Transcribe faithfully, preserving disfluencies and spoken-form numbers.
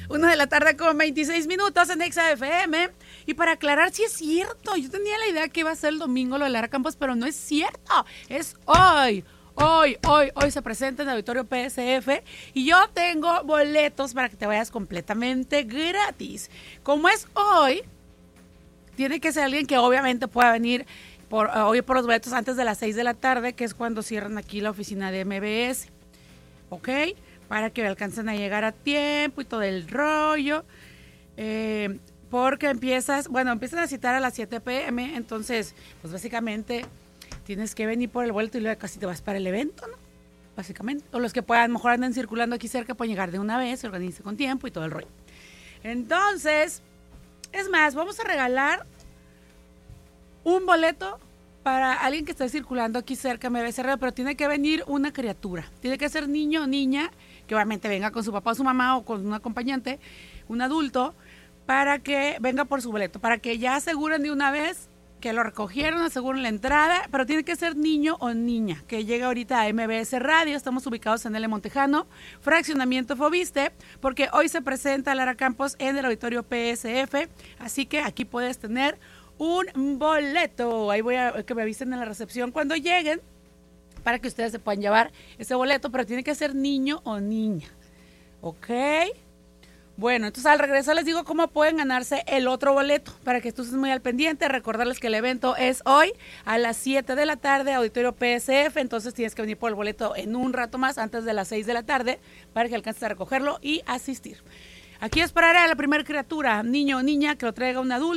Una de la tarde con veintiséis minutos en Exa F M. Y para aclarar, si es cierto, yo tenía la idea que iba a ser el domingo lo de Lara Campos, pero no es cierto, es hoy. Hoy, hoy, hoy se presenta en el Auditorio P S F y yo tengo boletos para que te vayas completamente gratis. Como es hoy, tiene que ser alguien que obviamente pueda venir por, uh, hoy por los boletos antes de las seis de la tarde, que es cuando cierran aquí la oficina de M B S. ¿Ok? Para que alcancen a llegar a tiempo y todo el rollo. Eh, porque empiezas, bueno, empiezan a citar a las siete pe eme, entonces, pues básicamente tienes que venir por el boleto y luego casi te vas para el evento, ¿no? Básicamente. O los que puedan, mejor anden circulando aquí cerca, pueden llegar de una vez, se organice con tiempo y todo el rollo. Entonces, es más, vamos a regalar un boleto para alguien que esté circulando aquí cerca, M B S Radio, pero tiene que venir una criatura. Tiene que ser niño o niña, que obviamente venga con su papá o su mamá o con un acompañante, un adulto, para que venga por su boleto, para que ya aseguren de una vez que lo recogieron, aseguren la entrada, pero tiene que ser niño o niña, que llega ahorita a M B S Radio. Estamos ubicados en L. Montejano, fraccionamiento Fobiste, porque hoy se presenta Lara Campos en el Auditorio P S F, así que aquí puedes tener un boleto. Ahí voy a que me avisen en la recepción cuando lleguen, para que ustedes se puedan llevar ese boleto, pero tiene que ser niño o niña, ¿ok? Bueno, entonces al regresar les digo cómo pueden ganarse el otro boleto, para que estén muy al pendiente. Recordarles que el evento es hoy a las siete de la tarde, Auditorio P S F, entonces tienes que venir por el boleto en un rato más, antes de las seis de la tarde, para que alcances a recogerlo y asistir. Aquí esperaré a la primera criatura, niño o niña, que lo traiga un adulto.